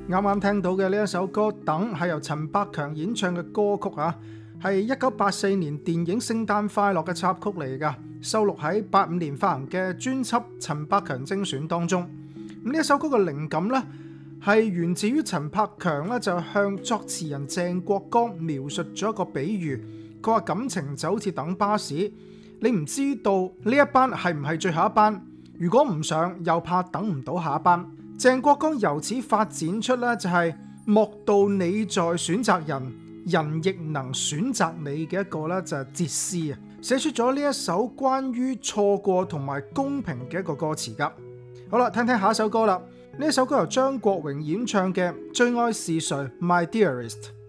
啱啱聽到嘅呢一首歌《等》係由陳百強演唱嘅歌曲啊，係1984年電影《聖誕快樂》嘅插曲嚟㗎，收錄喺85年發行嘅專輯《陳百強精選》當中。咁呢一首歌嘅靈感呢，係源自於陳百強呢就向作詞人鄭國江描述咗一個比喻，佢話感情就好似等巴士，你唔知道呢一班係唔係最後一班，如果唔上又怕等唔到下一班。鄭國江由此發展出咧就係莫道你在選擇人，人亦能選擇你嘅一個咧就係哲思啊，寫出咗呢一首關於錯過同埋公平嘅一個歌詞噶。好啦，聽聽下一首歌啦，呢一首歌由張國榮演唱嘅《最愛是誰 My Dearest》。